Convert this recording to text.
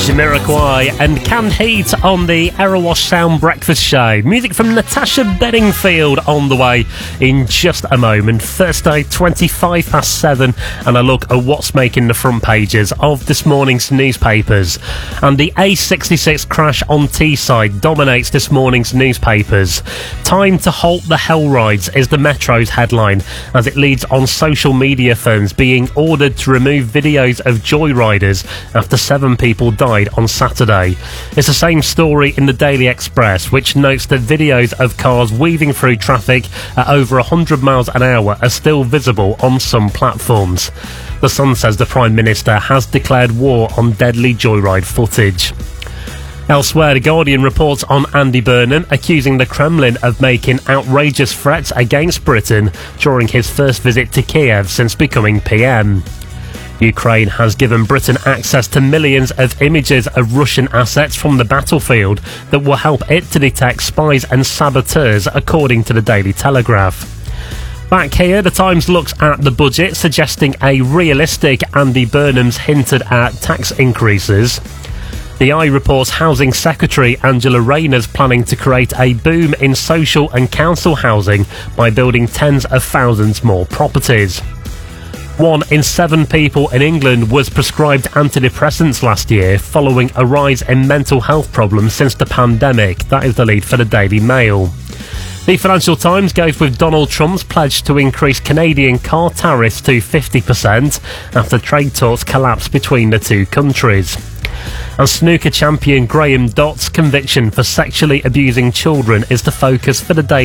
Jamiroquai and Canned Heat on the Erewash Sound Breakfast Show. Music from Natasha Bedingfield on the way in just a moment. Thursday, 7:25, and a look at what's making the front pages of this morning's newspapers. And the A66 crash on Teesside dominates this morning's newspapers. Time to halt the hell rides is the Metro's headline, as it leads on social media firms being ordered to remove videos of joyriders after 7 people died on Saturday. It's the same story in the Daily Express, which notes that videos of cars weaving through traffic at over 100 miles an hour are still visible on some platforms. The Sun says the Prime Minister has declared war on deadly joyride footage. Elsewhere, The Guardian reports on Andy Burnham accusing the Kremlin of making outrageous threats against Britain during his first visit to Kiev since becoming PM. Ukraine has given Britain access to millions of images of Russian assets from the battlefield that will help it to detect spies and saboteurs, according to the Daily Telegraph. Back here, the Times looks at the budget, suggesting a realistic Andy Burnham's hinted at tax increases. The Eye reports Housing Secretary Angela Rayner's planning to create a boom in social and council housing by building tens of thousands more properties. 1 in 7 people in England was prescribed antidepressants last year, following a rise in mental health problems since the pandemic. That is the lead for the Daily Mail. The Financial Times goes with Donald Trump's pledge to increase Canadian car tariffs to 50% after trade talks collapsed between the two countries. And snooker champion Graham Dott's conviction for sexually abusing children is the focus for the Daily